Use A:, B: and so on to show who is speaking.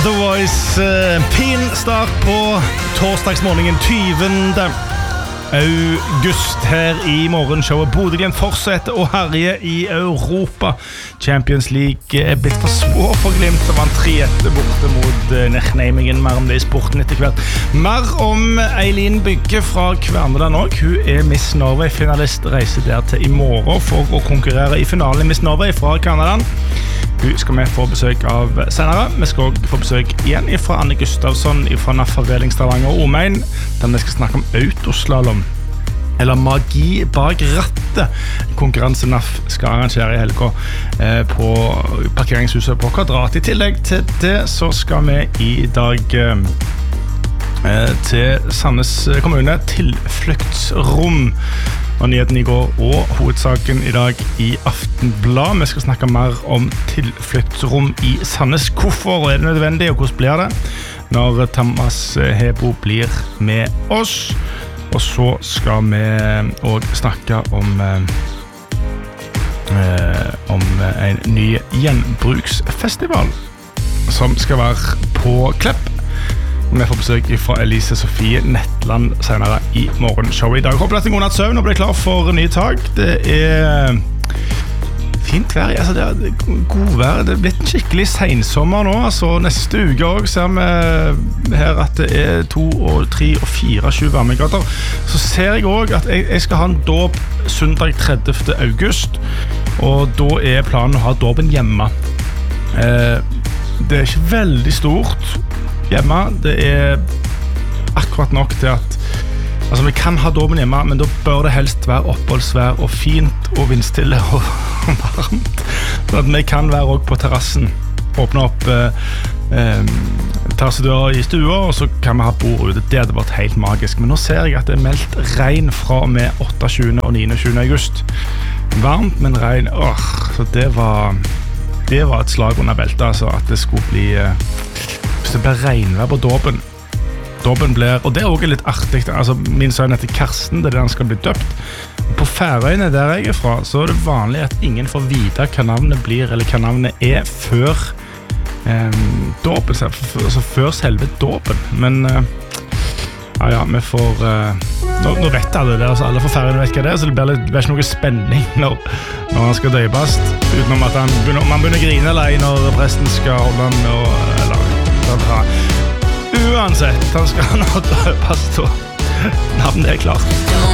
A: The Voice. Fin start på torsdagsmorgenen 20. august her I morgenshowet. Bodø-Glimt fortsetter å herje I Europa. Champions League blitt for små for Glimt, som vant 3-1 borte mot Nijmegen. Mer om det I sporten etter hvert. Mer om Eileen Bygge fra Kverneland også. Hun Miss Norway-finalist, reiser der til I morgen for å konkurrere I finalen Miss Norway fra Kverneland. Hun skal vi få besøk av senere. Vi skal også få besøk igjen fra Anne Gustavsson fra NAF-avdeling Stavanger og Omegn, der vi skal snakke om autoslalom, eller magi bak rattet. Konkurranse NAF skal arrangere I helga på parkeringshuset på Kvadrat. I tillegg til det så skal vi I dag til Sandnes kommune, tilfluktsrom. Og nyheten I går og hovedsaken I dag I Aftenblad. Vi skal snakke mer om tilfluktsrom I Sandnes. Hvorfor det nødvendig, og hvordan blir det når Thomas Hebo blir med oss? Og så skal vi også snakke om en ny gjenbruksfestival som skal være på Klepp. Vi får besøk fra Elise Sofie Netland senere I morgenshowet I dag. Håper at en god natt søvn og blir klar for nye tag. Det fint vær, altså det god vær. Det blitt en skikkelig sensommer nå, altså neste uke også ser vi her at det 2, 3 og 24 varmegrader. Så ser jeg også at jeg skal ha en dåp søndag 30. august, og da planen å ha dåpen hjemme. Det ikke veldig stort hjemme, det akkurat nok til at altså vi kan ha dåpen hjemme, men da bør det helst være oppholdsvær og fint og vindstille og varmt, så at vi kan være også på terrassen, åpne opp terrassedører I stua, og så kan vi ha bord ute. Det hadde vært helt magisk, men nå ser jeg at det meldt regn fra og med 28. og 29. august. Varmt, men regn, så det var et slag under beltet, altså at det skulle bli det ble regnvær på dåpen. Dåpen blir, og det også litt artig, altså min sønn heter Karsten, det der han skal bli døpt. Og på Færøyene der jeg fra, så det vanlig at ingen får vite hva navnet blir, eller hva navnet før dåpen, altså før selve dåpen. Men ja, vi får nå vet alle det, altså alle på Færøyene vet hva det så det blir ikke noe spenning når han skal døpes, utenom at man begynner å grine eller når presten skal holde han, eller uansett, han skal nå døpes, navnet klart.